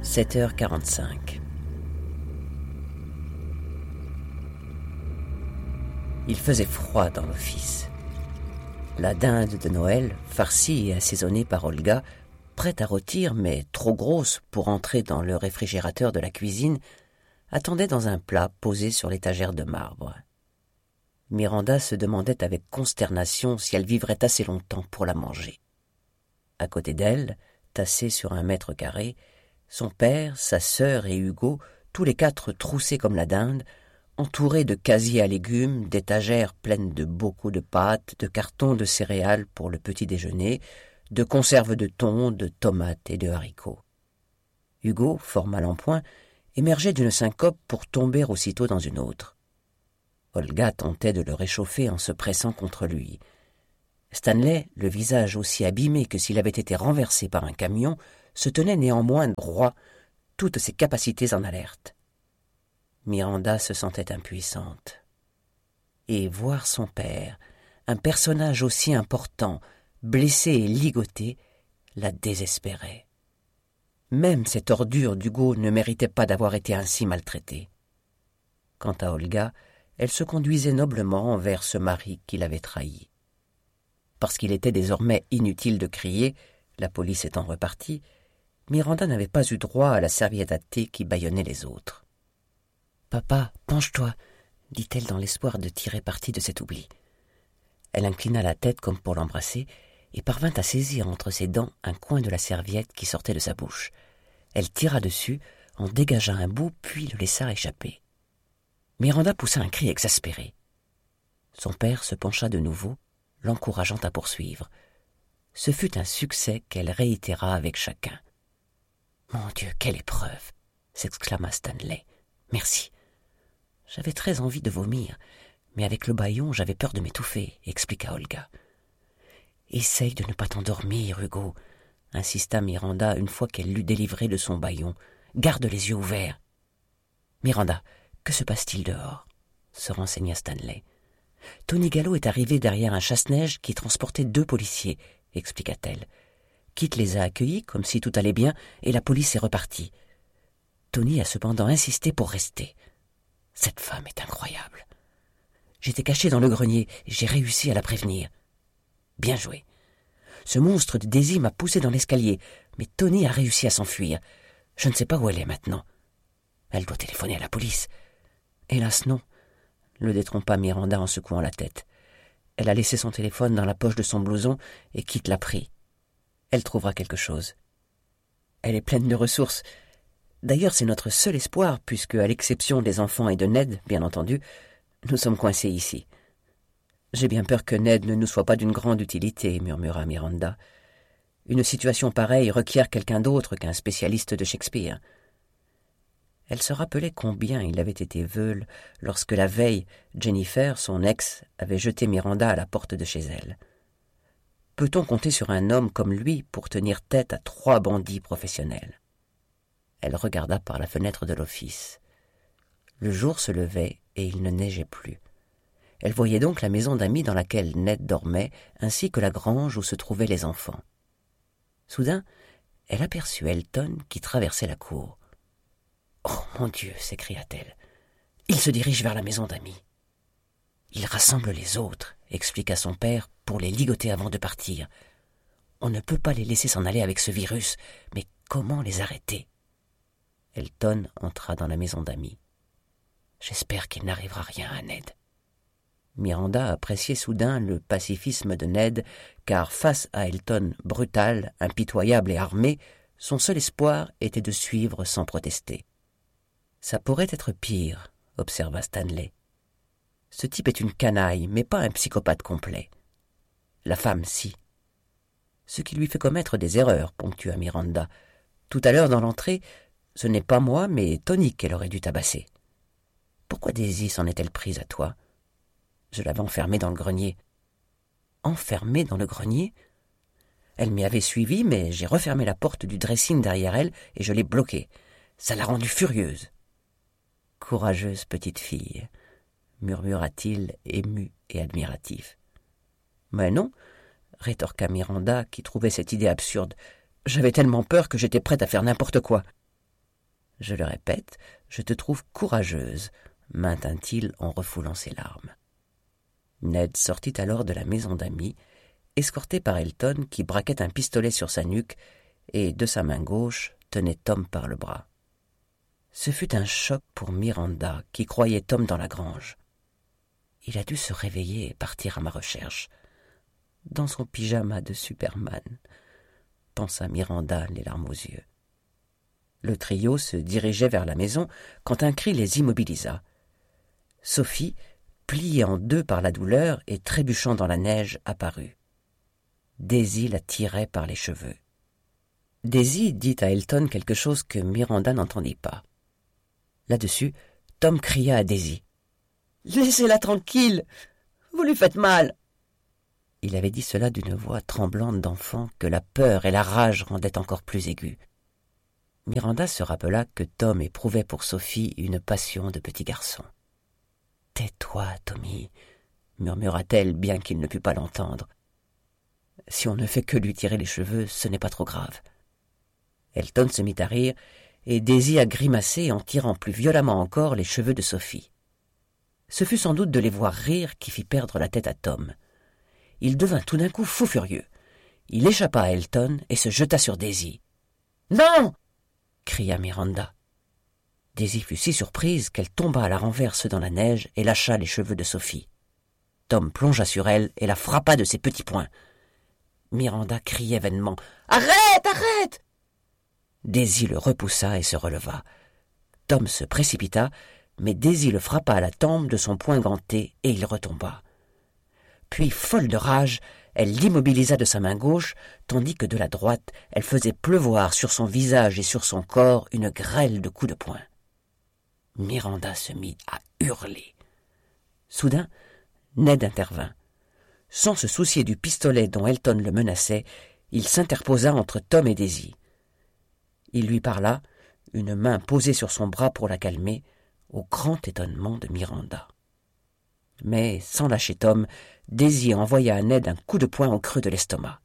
7h45. Il faisait froid dans l'office. La dinde de Noël, farcie et assaisonnée par Olga, prête à rôtir mais trop grosse pour entrer dans le réfrigérateur de la cuisine, attendait dans un plat posé sur l'étagère de marbre. Miranda se demandait avec consternation si elle vivrait assez longtemps pour la manger. À côté d'elle, tassés sur 1 m², son père, sa sœur et Hugo, tous les 4 troussés comme la dinde, entourés de casiers à légumes, d'étagères pleines de bocaux de pâtes, de cartons de céréales pour le petit déjeuner, de conserves de thon, de tomates et de haricots. Hugo, fort mal en point, émergeait d'une syncope pour tomber aussitôt dans une autre. Olga tentait de le réchauffer en se pressant contre lui. Stanley, le visage aussi abîmé que s'il avait été renversé par un camion, se tenait néanmoins droit, toutes ses capacités en alerte. Miranda se sentait impuissante. Et voir son père, un personnage aussi important, blessé et ligoté, la désespérait. Même cette ordure d'Hugo ne méritait pas d'avoir été ainsi maltraitée. Quant à Olga, elle se conduisait noblement envers ce mari qui l'avait trahie. Parce qu'il était désormais inutile de crier, la police étant repartie, Miranda n'avait pas eu droit à la serviette à thé qui bâillonnait les autres. « Papa, penche-toi » dit-elle dans l'espoir de tirer parti de cet oubli. Elle inclina la tête comme pour l'embrasser et parvint à saisir entre ses dents un coin de la serviette qui sortait de sa bouche. Elle tira dessus, en dégagea un bout, puis le laissa échapper. Miranda poussa un cri exaspéré. Son père se pencha de nouveau, l'encourageant à poursuivre. Ce fut un succès qu'elle réitéra avec chacun. « Mon Dieu, quelle épreuve !» s'exclama Stanley. « Merci. J'avais très envie de vomir, mais avec le bâillon, j'avais peur de m'étouffer, » expliqua Olga. « Essaye de ne pas t'endormir, Hugo, » insista Miranda une fois qu'elle l'eut délivré de son bâillon. « Garde les yeux ouverts. »« Miranda, que se passe-t-il dehors ?» se renseigna Stanley. « Tony Gallo est arrivé derrière un chasse-neige qui transportait 2 policiers, » expliqua-t-elle. Kit les a accueillis comme si tout allait bien et la police est repartie. Tony a cependant insisté pour rester. Cette femme est incroyable. J'étais caché dans le grenier et j'ai réussi à la prévenir. Bien joué. Ce monstre de Daisy m'a poussé dans l'escalier, mais Tony a réussi à s'enfuir. Je ne sais pas où elle est maintenant. Elle doit téléphoner à la police. Hélas non, le détrompa Miranda en secouant la tête. Elle a laissé son téléphone dans la poche de son blouson et Kit l'a pris. Elle trouvera quelque chose. Elle est pleine de ressources. D'ailleurs, c'est notre seul espoir, puisque, à l'exception des enfants et de Ned, bien entendu, nous sommes coincés ici. J'ai bien peur que Ned ne nous soit pas d'une grande utilité, murmura Miranda. Une situation pareille requiert quelqu'un d'autre qu'un spécialiste de Shakespeare. Elle se rappelait combien il avait été veule lorsque la veille, Jennifer, son ex, avait jeté Miranda à la porte de chez elle. Peut-on compter sur un homme comme lui pour tenir tête à 3 bandits professionnels ? Elle regarda par la fenêtre de l'office. Le jour se levait et il ne neigeait plus. Elle voyait donc la maison d'amis dans laquelle Ned dormait, ainsi que la grange où se trouvaient les enfants. Soudain, elle aperçut Elton qui traversait la cour. « Oh, mon Dieu !» s'écria-t-elle. « Il se dirige vers la maison d'amis. »« Il rassemble les autres, » expliqua son père, pour les ligoter avant de partir. « On ne peut pas les laisser s'en aller avec ce virus, mais comment les arrêter ?» Elton entra dans la maison d'amis. « J'espère qu'il n'arrivera rien à Ned. » Miranda appréciait soudain le pacifisme de Ned, car face à Elton brutal, impitoyable et armé, son seul espoir était de suivre sans protester. « Ça pourrait être pire, » observa Stanley. « Ce type est une canaille, mais pas un psychopathe complet. La femme, si. Ce qui lui fait commettre des erreurs, ponctua Miranda. Tout à l'heure dans l'entrée, ce n'est pas moi, mais Tony qu'elle aurait dû tabasser. Pourquoi Daisy s'en est-elle prise à toi ? Je l'avais enfermée dans le grenier. » « Enfermée dans le grenier ? Elle m'y avait suivi, mais j'ai refermé la porte du dressing derrière elle et je l'ai bloquée. Ça l'a rendue furieuse. »« Courageuse petite fille, » murmura-t-il, ému et admiratif. « Mais non, » rétorqua Miranda, qui trouvait cette idée absurde. « J'avais tellement peur que j'étais prête à faire n'importe quoi. » Je le répète, je te trouve courageuse, maintint-il en refoulant ses larmes. Ned sortit alors de la maison d'amis, escorté par Elton qui braquait un pistolet sur sa nuque et, de sa main gauche, tenait Tom par le bras. Ce fut un choc pour Miranda, qui croyait Tom dans la grange. Il a dû se réveiller et partir à ma recherche, dans son pyjama de Superman, pensa Miranda, les larmes aux yeux. Le trio se dirigeait vers la maison quand un cri les immobilisa. Sophie, pliée en deux par la douleur et trébuchant dans la neige, apparut. Daisy la tirait par les cheveux. Daisy dit à Elton quelque chose que Miranda n'entendit pas. Là-dessus, Tom cria à Daisy. « Laissez-la tranquille, vous lui faites mal !» Il avait dit cela d'une voix tremblante d'enfant que la peur et la rage rendaient encore plus aiguë. Miranda se rappela que Tom éprouvait pour Sophie une passion de petit garçon. « Tais-toi, Tommy, » murmura-t-elle bien qu'il ne pût pas l'entendre. « Si on ne fait que lui tirer les cheveux, ce n'est pas trop grave. » Elton se mit à rire et Daisy à grimacer en tirant plus violemment encore les cheveux de Sophie. Ce fut sans doute de les voir rire qui fit perdre la tête à Tom. Il devint tout d'un coup fou furieux. Il échappa à Elton et se jeta sur Daisy. « Non !» cria Miranda. Daisy fut si surprise qu'elle tomba à la renverse dans la neige et lâcha les cheveux de Sophie. Tom plongea sur elle et la frappa de ses petits poings. Miranda criait vainement « Arrête, arrête !» Daisy le repoussa et se releva. Tom se précipita, mais Daisy le frappa à la tempe de son poing ganté et il retomba. Puis, folle de rage, elle l'immobilisa de sa main gauche, tandis que de la droite, elle faisait pleuvoir sur son visage et sur son corps une grêle de coups de poing. Miranda se mit à hurler. Soudain, Ned intervint. Sans se soucier du pistolet dont Elton le menaçait, il s'interposa entre Tom et Daisy. Il lui parla, une main posée sur son bras pour la calmer, au grand étonnement de Miranda. Mais, sans lâcher Tom, Daisy envoya à Ned un coup de poing au creux de l'estomac.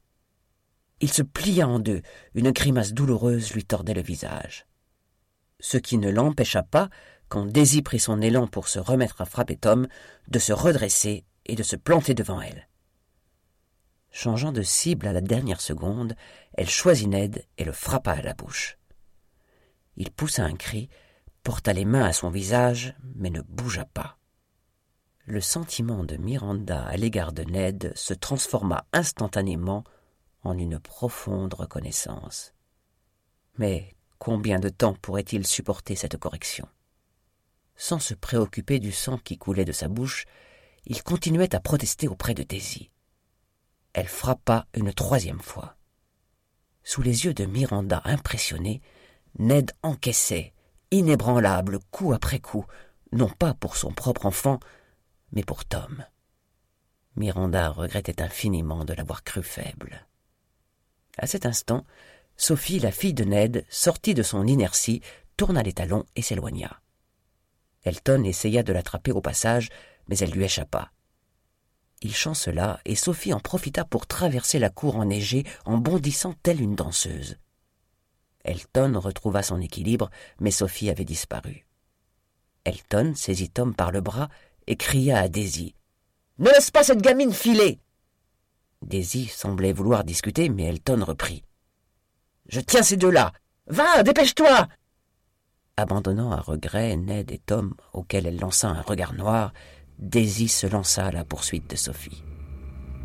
Il se plia en deux, une grimace douloureuse lui tordait le visage. Ce qui ne l'empêcha pas, quand Daisy prit son élan pour se remettre à frapper Tom, de se redresser et de se planter devant elle. Changeant de cible à la dernière seconde, elle choisit Ned et le frappa à la bouche. Il poussa un cri, porta les mains à son visage, mais ne bougea pas. Le sentiment de Miranda à l'égard de Ned se transforma instantanément en une profonde reconnaissance. Mais combien de temps pourrait-il supporter cette correction ? Sans se préoccuper du sang qui coulait de sa bouche, il continuait à protester auprès de Daisy. Elle frappa une troisième fois. Sous les yeux de Miranda impressionnée, Ned encaissait, inébranlable, coup après coup, non pas pour son propre enfant, mais pour Tom. Miranda regrettait infiniment de l'avoir cru faible. À cet instant, Sophie, la fille de Ned, sortit de son inertie, tourna les talons et s'éloigna. Elton essaya de l'attraper au passage, mais elle lui échappa. Il chancela et Sophie en profita pour traverser la cour enneigée en bondissant telle une danseuse. Elton retrouva son équilibre, mais Sophie avait disparu. Elton saisit Tom par le bras et cria à Daisy. « Ne laisse pas cette gamine filer !» Daisy semblait vouloir discuter, mais Elton reprit. « Je tiens ces deux-là. Va, dépêche-toi !» Abandonnant à regret Ned et Tom, auxquels elle lança un regard noir, Daisy se lança à la poursuite de Sophie.